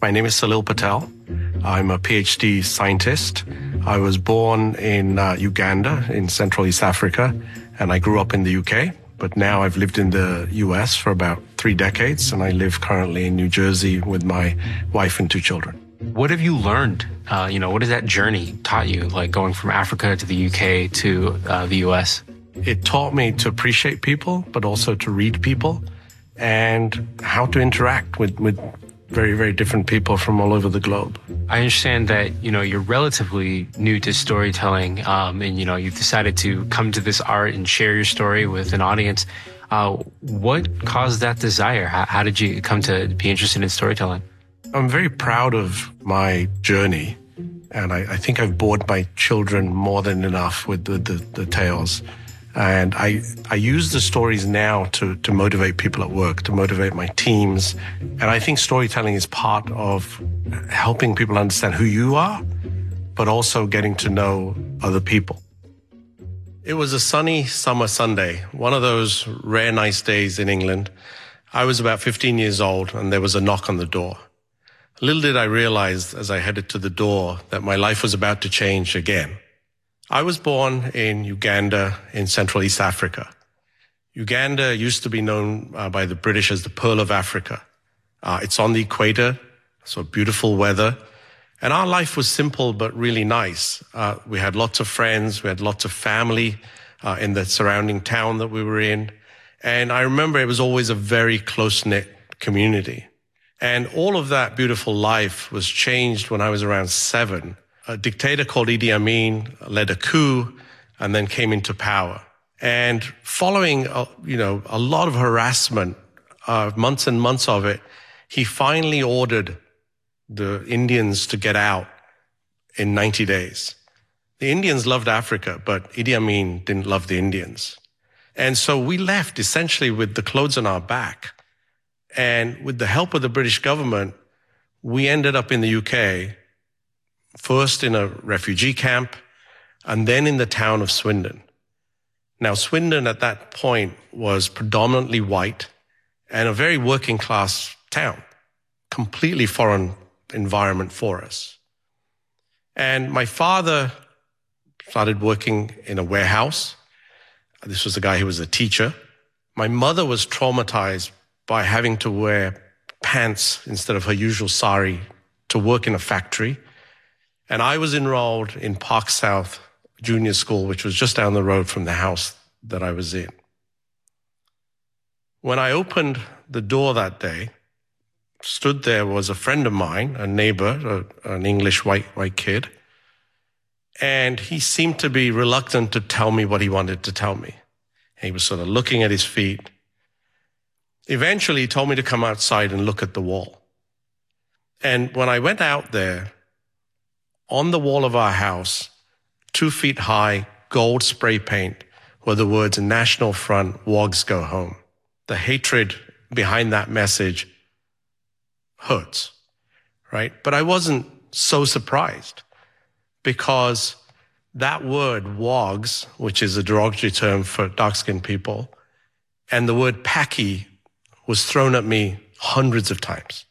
My name is Salil Patel. I'm a PhD scientist. I was born in Uganda in Central East Africa, and I grew up in the UK. But now I've lived in the US for about 3 decades, and I live currently in New Jersey with my wife and 2 children. What have you learned? What has that journey taught you, like going from Africa to the UK to the US? It taught me to appreciate people, but also to read people and how to interact with very, very different people from all over the globe. I understand that, you're relatively new to storytelling, and, you've decided to come to this art and share your story with an audience. What caused that desire? How did you come to be interested in storytelling? I'm very proud of my journey, and I think I've bored my children more than enough with the tales. And I use the stories now to motivate people at work, to motivate my teams. And I think storytelling is part of helping people understand who you are, but also getting to know other people. It was a sunny summer Sunday, one of those rare nice days in England. I was about 15 years old, and there was a knock on the door. Little did I realize as I headed to the door that my life was about to change again. I was born in Uganda in Central East Africa. Uganda used to be known by the British as the Pearl of Africa. It's on the equator, so beautiful weather. And our life was simple but really nice. We had lots of friends, we had lots of family in the surrounding town that we were in. And I remember it was always a very close-knit community. And all of that beautiful life was changed when I was around 7. A dictator called Idi Amin led a coup and then came into power. And following, a lot of harassment, months and months of it, he finally ordered the Indians to get out in 90 days. The Indians loved Africa, but Idi Amin didn't love the Indians. And so we left essentially with the clothes on our back. And with the help of the British government, we ended up in the UK, first in a refugee camp, and then in the town of Swindon. Now, Swindon at that point was predominantly white and a very working class town, completely foreign environment for us. And my father started working in a warehouse. This was a guy who was a teacher. My mother was traumatized by having to wear pants instead of her usual sari to work in a factory. And I was enrolled in Park South Junior School, which was just down the road from the house that I was in. When I opened the door that day, stood there was a friend of mine, a neighbor, an English white kid. And he seemed to be reluctant to tell me what he wanted to tell me. He was sort of looking at his feet. Eventually, he told me to come outside and look at the wall. And when I went out there, on the wall of our house, 2 feet high, gold spray paint, were the words "National Front, Wogs Go Home." The hatred behind that message hurts, right? But I wasn't so surprised because that word wogs, which is a derogatory term for dark-skinned people, and the word Paki was thrown at me hundreds of times.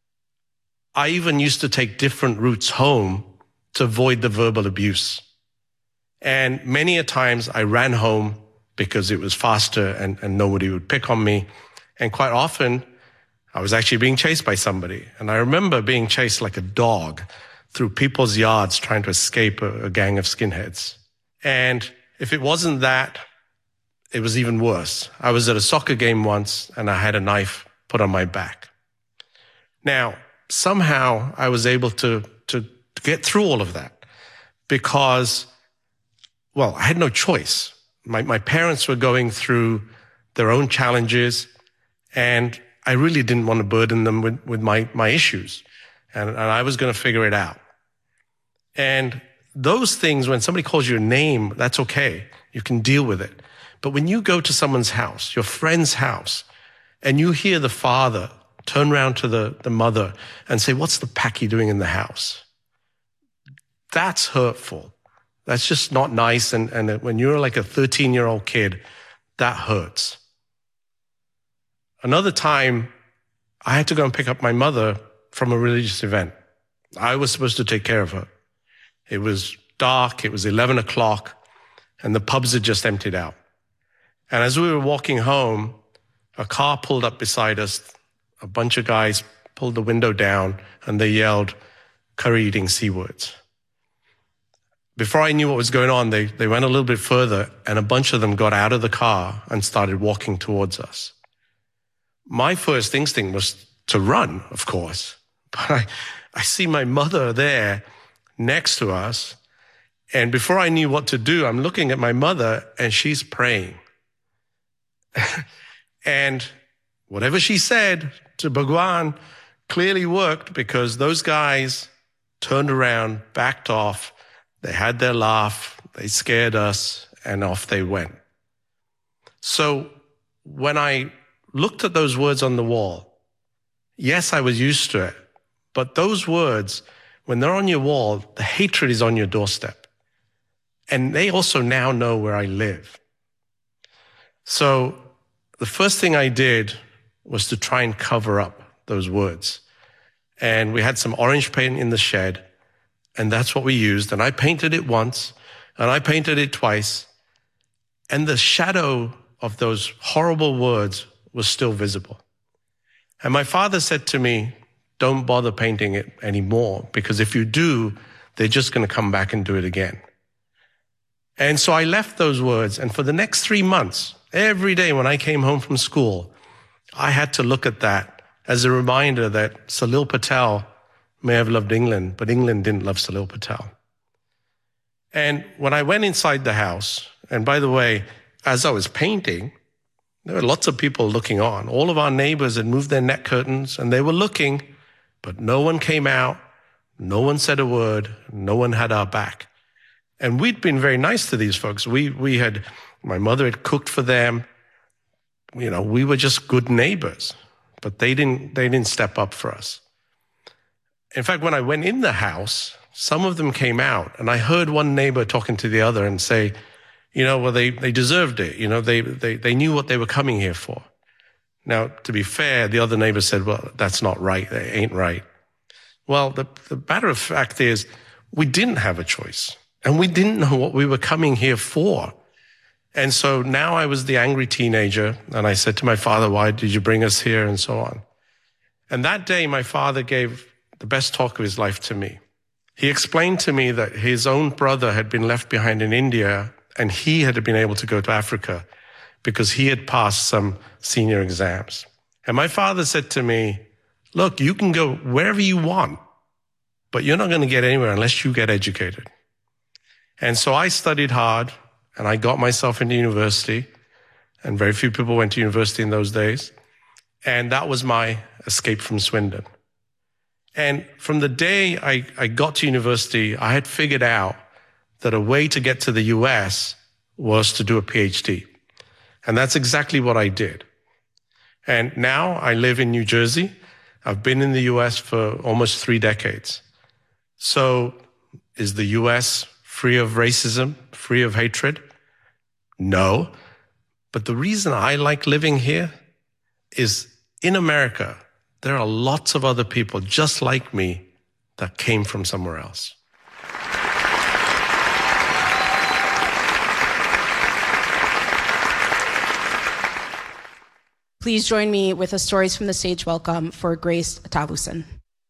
I even used to take different routes home to avoid the verbal abuse. And many a times I ran home because it was faster and nobody would pick on me. And quite often I was actually being chased by somebody. And I remember being chased like a dog through people's yards trying to escape a gang of skinheads. And if it wasn't that, it was even worse. I was at a soccer game once and I had a knife put on my back. Now, somehow I was able to get through all of that because, well, I had no choice. My parents were going through their own challenges and I really didn't want to burden them with my issues. And I was going to figure it out. And those things, when somebody calls you a name, that's okay. You can deal with it. But when you go to someone's house, your friend's house, and you hear the father turn around to the mother and say, "What's the Paki doing in the house?" That's hurtful. That's just not nice. And when you're like a 13-year-old kid, that hurts. Another time, I had to go and pick up my mother from a religious event. I was supposed to take care of her. It was dark. It was 11 o'clock, and the pubs had just emptied out. And as we were walking home, a car pulled up beside us. A bunch of guys pulled the window down, and they yelled, curry-eating C-words. Before I knew what was going on, they went a little bit further, and a bunch of them got out of the car and started walking towards us. My first instinct was to run, of course. But I see my mother there next to us, and before I knew what to do, I'm looking at my mother, and she's praying. And whatever she said to Bhagwan clearly worked, because those guys turned around, backed off, they had their laugh, they scared us, and off they went. So when I looked at those words on the wall, yes, I was used to it, but those words, when they're on your wall, the hatred is on your doorstep. And they also now know where I live. So the first thing I did was to try and cover up those words. And we had some orange paint in the shed, and that's what we used. And I painted it once, and I painted it twice, and the shadow of those horrible words was still visible. And my father said to me, don't bother painting it anymore, because if you do, they're just going to come back and do it again. And so I left those words, and for the next 3 months, every day when I came home from school, I had to look at that as a reminder that Salil Patel may have loved England, but England didn't love Salil Patel. And when I went inside the house, and by the way, as I was painting, there were lots of people looking on. All of our neighbors had moved their net curtains, and they were looking, but no one came out, no one said a word, no one had our back. And we'd been very nice to these folks. My mother had cooked for them. You know, we were just good neighbors, but they didn't step up for us. In fact, when I went in the house, some of them came out, and I heard one neighbor talking to the other and say, you know, well, they deserved it. You know, they knew what they were coming here for. Now, to be fair, the other neighbor said, well, that's not right. That ain't right. Well, the matter of fact is we didn't have a choice, and we didn't know what we were coming here for. And so now I was the angry teenager, and I said to my father, why did you bring us here, and so on. And that day, my father gave the best talk of his life to me. He explained to me that his own brother had been left behind in India, and he had been able to go to Africa because he had passed some senior exams. And my father said to me, look, you can go wherever you want, but you're not going to get anywhere unless you get educated. And so I studied hard, and I got myself into university, and very few people went to university in those days. And that was my escape from Swindon. And from the day I got to university, I had figured out that a way to get to the US was to do a PhD. And that's exactly what I did. And now I live in New Jersey. I've been in the US for almost 3 decades. So is the US free of racism, free of hatred? No. But the reason I like living here is in America, there are lots of other people just like me that came from somewhere else. Please join me with a Stories from the Stage welcome for Grace Talusan.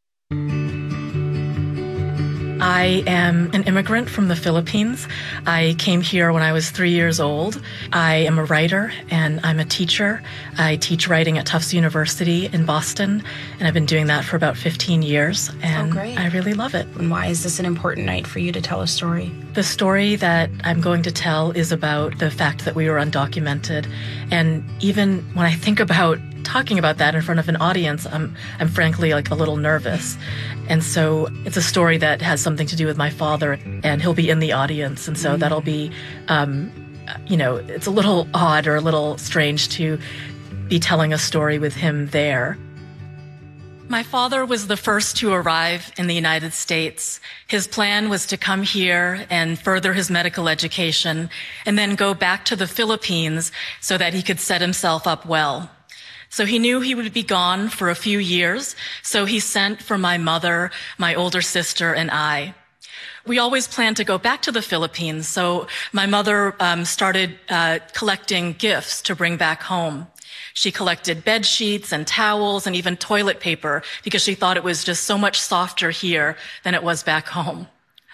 I am an immigrant from the Philippines. I came here when I was 3 years old. I am a writer and I'm a teacher. I teach writing at Tufts University in Boston, and I've been doing that for about 15 years, and I really love it. And why is this an important night for you to tell a story? The story that I'm going to tell is about the fact that we were undocumented. And even when I think about talking about that in front of an audience, I'm frankly like a little nervous. And so it's a story that has something to do with my father, and he'll be in the audience. And so that'll be, it's a little odd or a little strange to be telling a story with him there. My father was the first to arrive in the United States. His plan was to come here and further his medical education and then go back to the Philippines so that he could set himself up well. So he knew he would be gone for a few years, so he sent for my mother, my older sister, and I. We always planned to go back to the Philippines, so my mother started collecting gifts to bring back home. She collected bed sheets and towels and even toilet paper because she thought it was just so much softer here than it was back home.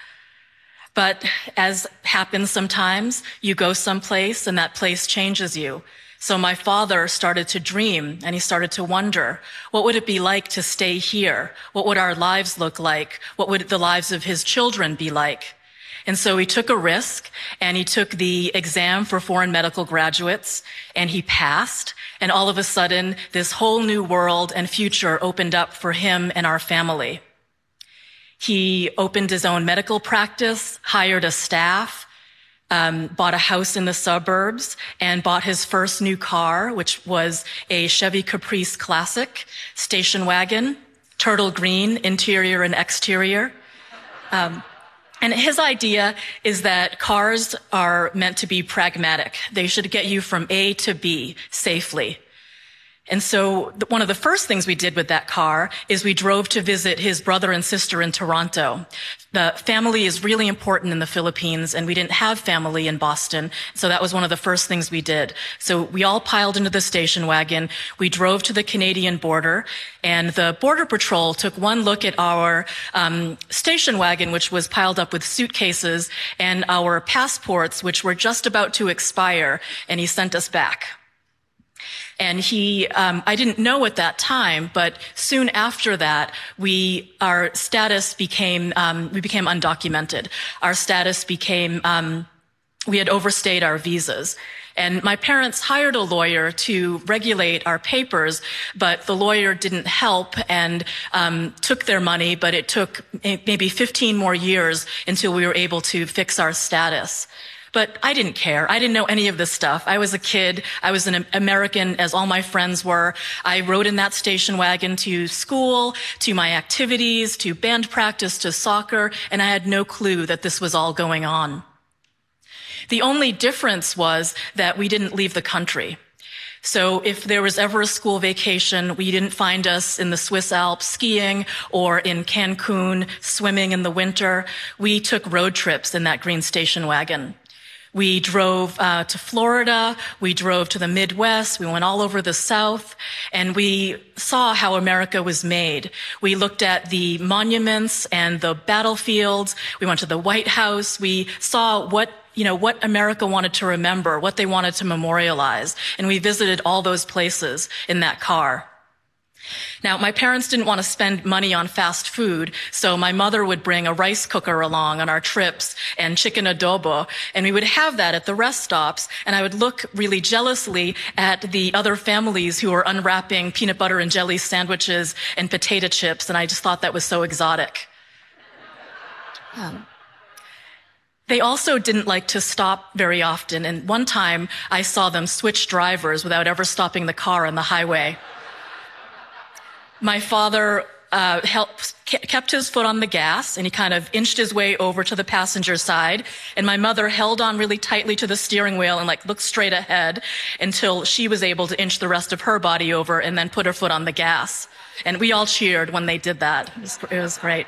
But as happens sometimes, you go someplace and that place changes you. So my father started to dream and he started to wonder, what would it be like to stay here? What would our lives look like? What would the lives of his children be like? And so he took a risk and he took the exam for foreign medical graduates and he passed. And all of a sudden, this whole new world and future opened up for him and our family. He opened his own medical practice, hired a staff, bought a house in the suburbs, and bought his first new car, which was a Chevy Caprice Classic station wagon, turtle green, interior and exterior. And his idea is that cars are meant to be pragmatic. They should get you from A to B safely. And so one of the first things we did with that car is we drove to visit his brother and sister in Toronto. The family is really important in the Philippines, and we didn't have family in Boston. So that was one of the first things we did. So we all piled into the station wagon. We drove to the Canadian border, and the Border Patrol took one look at our station wagon, which was piled up with suitcases, and our passports, which were just about to expire, and he sent us back. And I didn't know at that time, but soon after that, our status became, we became undocumented. Our status became, we had overstayed our visas. And my parents hired a lawyer to regulate our papers, but the lawyer didn't help and took their money, but it took maybe 15 more years until we were able to fix our status. But I didn't care. I didn't know any of this stuff. I was a kid. I was an American, as all my friends were. I rode in that station wagon to school, to my activities, to band practice, to soccer, and I had no clue that this was all going on. The only difference was that we didn't leave the country. So if there was ever a school vacation, we didn't find us in the Swiss Alps skiing or in Cancun swimming in the winter. We took road trips in that green station wagon. We drove to Florida, we drove to the Midwest, we went all over the South, and we saw how America was made. We looked at the monuments and the battlefields, we went to the White House, we saw what America wanted to remember, what they wanted to memorialize, and we visited all those places in that car. Now, my parents didn't want to spend money on fast food, so my mother would bring a rice cooker along on our trips and chicken adobo, and we would have that at the rest stops, and I would look really jealously at the other families who were unwrapping peanut butter and jelly sandwiches and potato chips, and I just thought that was so exotic. They also didn't like to stop very often, and one time I saw them switch drivers without ever stopping the car on the highway. My father kept his foot on the gas, and he kind of inched his way over to the passenger side, and my mother held on really tightly to the steering wheel and looked straight ahead until she was able to inch the rest of her body over and then put her foot on the gas. And we all cheered when they did that. It was great.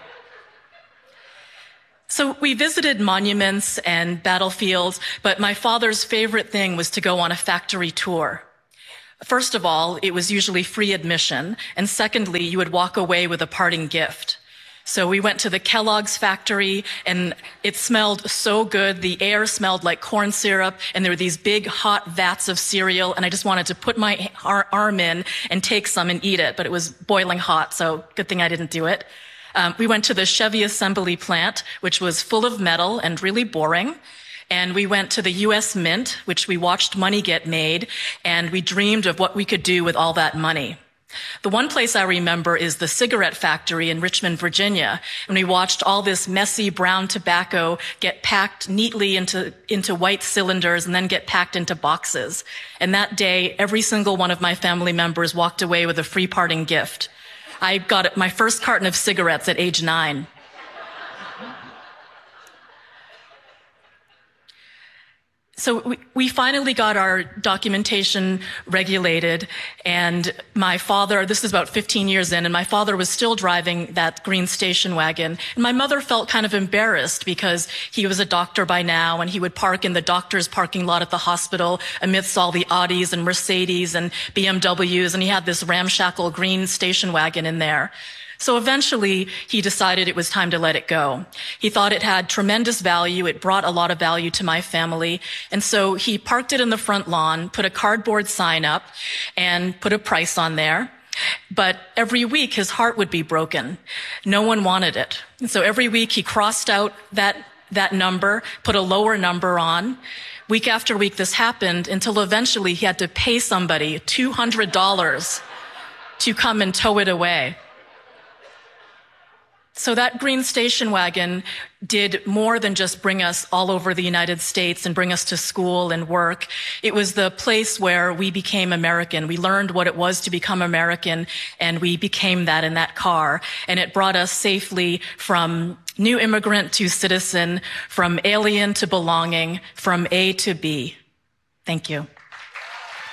So we visited monuments and battlefields, but my father's favorite thing was to go on a factory tour. First of all, it was usually free admission, and secondly, you would walk away with a parting gift. So we went to the Kellogg's factory, and it smelled so good. The air smelled like corn syrup, and there were these big hot vats of cereal, and I just wanted to put my arm in and take some and eat it, but it was boiling hot, so good thing I didn't do it. We went to the Chevy assembly plant, which was full of metal and really boring. And we went to the U.S. Mint, which we watched money get made, and we dreamed of what we could do with all that money. The one place I remember is the cigarette factory in Richmond, Virginia, and we watched all this messy brown tobacco get packed neatly into white cylinders and then get packed into boxes. And that day, every single one of my family members walked away with a free parting gift. I got my first carton of cigarettes at age 9. So we finally got our documentation regulated, and my father, this is about 15 years in, and my father was still driving that green station wagon. And my mother felt kind of embarrassed because he was a doctor by now, and he would park in the doctor's parking lot at the hospital amidst all the Audis and Mercedes and BMWs, and he had this ramshackle green station wagon in there. So eventually, he decided it was time to let it go. He thought it had tremendous value. It brought a lot of value to my family. And so he parked it in the front lawn, put a cardboard sign up, and put a price on there. But every week, his heart would be broken. No one wanted it. And so every week, he crossed out that number, put a lower number on. Week after week, this happened until eventually he had to pay somebody $200 to come and tow it away. So that green station wagon did more than just bring us all over the United States and bring us to school and work. It was the place where we became American. We learned what it was to become American, and we became that in that car. And it brought us safely from new immigrant to citizen, from alien to belonging, from A to B. Thank you.